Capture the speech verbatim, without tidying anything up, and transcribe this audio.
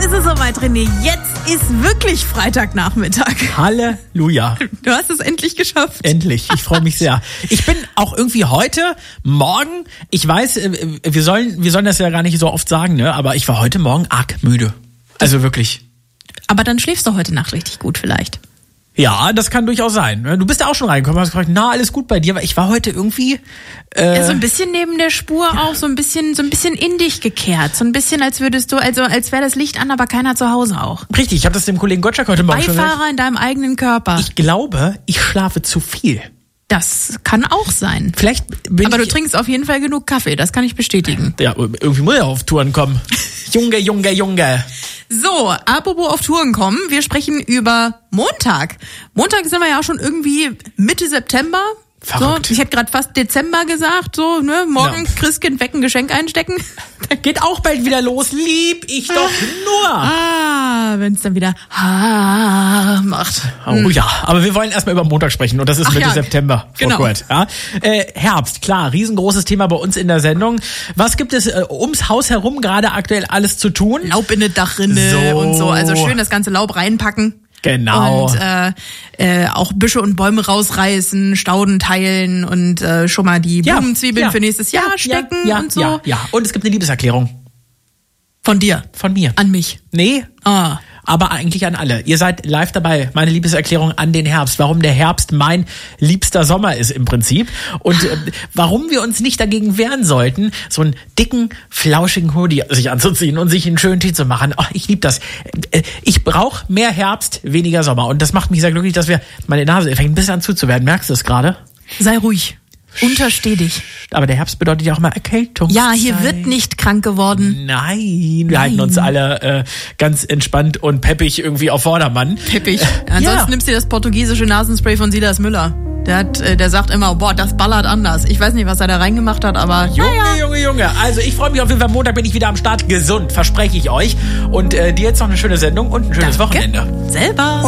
ist es soweit, René. Jetzt ist wirklich Freitagnachmittag. Halleluja. Du hast es endlich geschafft. Endlich. Ich freue mich sehr. Ich bin auch irgendwie heute, morgen, ich weiß, wir sollen, wir sollen das ja gar nicht so oft sagen, ne? Aber ich war heute Morgen arg müde. Also wirklich. Aber dann schläfst du heute Nacht richtig gut vielleicht. Ja, das kann durchaus sein. Du bist ja auch schon reingekommen, hast gefragt, na, alles gut bei dir, aber ich war heute irgendwie äh, ja, so ein bisschen neben der Spur ja. auch, so ein bisschen so ein bisschen in dich gekehrt, so ein bisschen als würdest du, also als wäre das Licht an, aber keiner zu Hause auch. Richtig, ich habe das dem Kollegen Gottschalk heute Morgen schon gesagt. Beifahrer in deinem eigenen Körper. Ich glaube, ich schlafe zu viel. Das kann auch sein. Vielleicht bin aber ich, du trinkst auf jeden Fall genug Kaffee, das kann ich bestätigen. Ja, irgendwie muss er auf Touren kommen. Junge, Junge, Junge. So, apropos auf Touren kommen, wir sprechen über Montag. Montag sind wir ja auch schon irgendwie Mitte September. Verrückt. So, ich hätte gerade fast Dezember gesagt, so, ne, morgen ja. Christkind wecken, Geschenk einstecken. Geht auch bald wieder los, lieb ich doch nur. Ah, wenn es dann wieder ha macht. Oh hm. ja, aber wir wollen erstmal über Montag sprechen und das ist Ach Mitte ja. September. Genau. Oh Gott, ja. äh, Herbst, klar, riesengroßes Thema bei uns in der Sendung. Was gibt es äh, ums Haus herum gerade aktuell alles zu tun? Laub in eine Dachrinne so. und so, also schön das ganze Laub reinpacken. Genau. Und äh, äh, auch Büsche und Bäume rausreißen, Stauden teilen und äh, schon mal die ja, Blumenzwiebeln ja, für nächstes Jahr ja, stecken ja, und so. Ja, ja, und es gibt eine Liebeserklärung. Von dir? Von mir. An mich? Nee. Ah. Aber eigentlich an alle. Ihr seid live dabei. Meine Liebeserklärung an den Herbst. Warum der Herbst mein liebster Sommer ist im Prinzip. Und äh, warum wir uns nicht dagegen wehren sollten, so einen dicken, flauschigen Hoodie sich anzuziehen und sich einen schönen Tee zu machen. Oh, ich liebe das. Äh, ich brauche mehr Herbst, weniger Sommer. Und das macht mich sehr glücklich, dass wir, meine Nase fängt ein bisschen an zuzuwerden. Merkst du es gerade? Sei ruhig. Untersteh dich. Aber der Herbst bedeutet ja auch mal Erkältung. Ja, hier wird nicht krank geworden. Nein, wir Nein. halten uns alle äh, ganz entspannt und peppig irgendwie auf Vordermann. Peppig. Ansonsten ja. nimmst du das portugiesische Nasenspray von Silas Müller. Der hat, äh, der sagt immer, boah, das ballert anders. Ich weiß nicht, was er da reingemacht hat, aber Junge, naja. Junge, Junge. Also ich freue mich auf jeden Fall. Montag bin ich wieder am Start. Gesund, verspreche ich euch. Und äh, dir jetzt noch eine schöne Sendung und ein schönes Danke. Wochenende. Selber.